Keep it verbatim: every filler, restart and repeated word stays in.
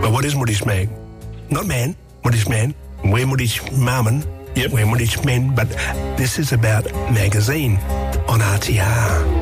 But what is Moorish man? Not man, Moorish man. We're Moorish Marmon. Yep, we're Moorish men. But this is about magazine on R T R.